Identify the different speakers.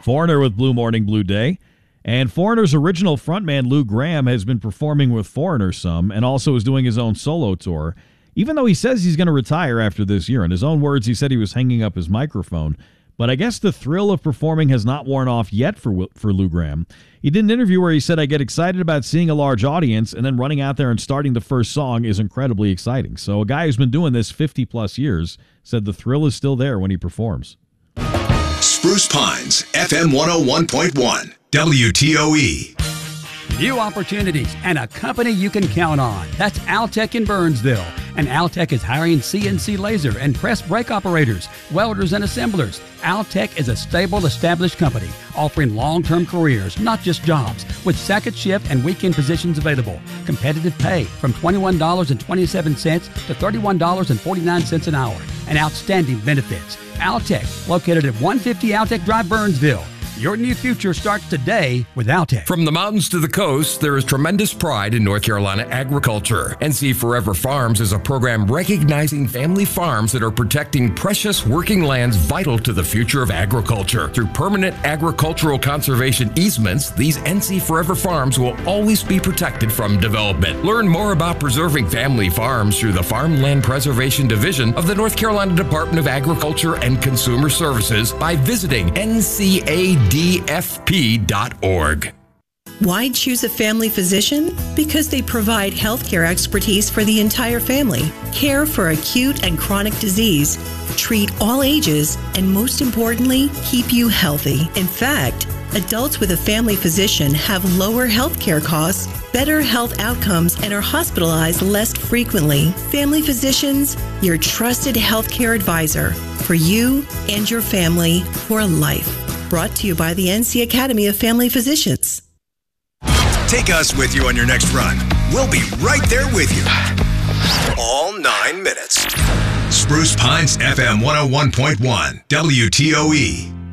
Speaker 1: Foreigner with Blue Morning, Blue Day. And Foreigner's original frontman, Lou Gramm, has been performing with Foreigner some and also is doing his own solo tour, even though he says he's going to retire after this year. In his own words, he said he was hanging up his microphone. But I guess the thrill of performing has not worn off yet for Lou Gramm. He did an interview where he said, "I get excited about seeing a large audience, and then running out there and starting the first song is incredibly exciting." So a guy who's been doing this 50-plus years said the thrill is still there when he performs.
Speaker 2: Spruce Pines, FM 101.1, WTOE.
Speaker 3: New opportunities and a company you can count on. That's Altec in Burnsville. And Altec is hiring CNC laser and press brake operators, welders, and assemblers. Altec is a stable, established company offering long-term careers, not just jobs, with second shift and weekend positions available. Competitive pay from $21.27 to $31.49 an hour. And outstanding benefits. Altec, located at 150 Altec Drive, Burnsville. Your new future starts today with Altec.
Speaker 4: From the mountains to the coast, there is tremendous pride in North Carolina agriculture. NC Forever Farms is a program recognizing family farms that are protecting precious working lands vital to the future of agriculture. Through permanent agricultural conservation easements, these NC Forever Farms will always be protected from development. Learn more about preserving family farms through the Farmland Preservation Division of the North Carolina Department of Agriculture and Consumer Services by visiting NCADFP.org.
Speaker 5: Why choose a family physician? Because they provide healthcare expertise for the entire family, care for acute and chronic disease, treat all ages, and most importantly, keep you healthy. In fact, adults with a family physician have lower healthcare costs, better health outcomes, and are hospitalized less frequently. Family Physicians, your trusted healthcare advisor for you and your family for life. Brought to you by the NC Academy of Family Physicians.
Speaker 2: Take us with you on your next run. We'll be right there with you. All 9 minutes. Spruce Pines FM 101.1, WTOE.